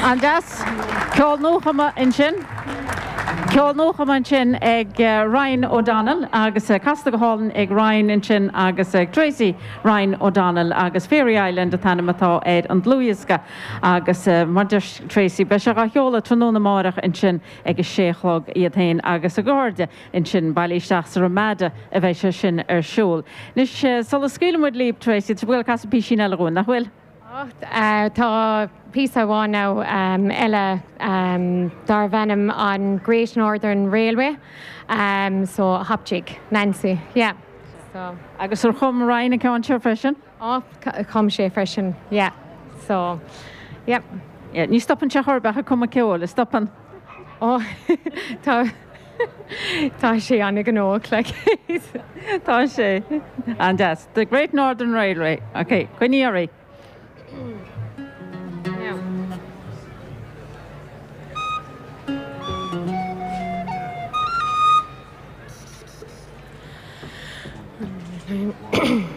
An das ceol nuachama in sin. Ceol nuachama in sin ag Ryan O'Donnell agus casta go hálan ag Ryan in sin agus Tracy Ryan O'Donnell agus Fairy Island a tanamatá éid an Dlúiasca agus Maidir Tracy be se cheola tróna márach in sin ag séchlog iad hain agus a gáde in sin bailísteach sa ramada a bheith se sin ar siúl. Nis sola scuúlamid líb Tracy, tu bhfuil cas pí sin eile na bhfuil? Tá písa bháin now eile dar bhenim on Great Northern Railway, so haptig, Nancy, yeah. So. Agus ar chum Ryan a cáin seo freisin? Chum sé freisin, yeah. So, yep. Yeah, ní stoppan se chorbecha cum a ceol, is stoppan? Tá sé anna an óg, like. Tá sé. And that's the Great Northern Railway. Okay, Quinneary. Yeah.